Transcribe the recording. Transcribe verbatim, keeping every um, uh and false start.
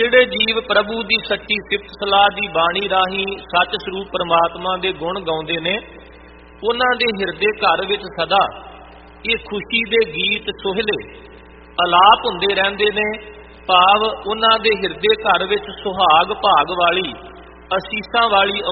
ਜਿਹੜੇ ਜੀਵ ਪ੍ਰਭੂ ਦੀ ਸੱਚੀ ਸਿਫਤ ਸਲਾਹ ਦੀ ਬਾਣੀ ਰਾਹੀਂ ਸੱਚ ਸਰੂਪ ਪਰਮਾਤਮਾ ਦੇ ਗੁਣ ਗਾਉਂਦੇ ਨੇ, ਉਹਨਾਂ ਦੇ ਹਿਰਦੇ ਘਰ ਵਿੱਚ ਸਦਾ ਇਹ ਖੁਸ਼ੀ ਦੇ ਗੀਤ ਸੋਹਿਲੇ ਅਲਾਪ ਹੁੰਦੇ ਰਹਿੰਦੇ ਨੇ। ਭਾਵ ਉਹਨਾਂ ਦੇ ਹਿਰਦੇ ਘਰ ਵਿੱਚ ਸੁਹਾਗ ਭਾਗ ਵਾਲੀ, ਅਸੀਸਾਂ ਵਾਲੀ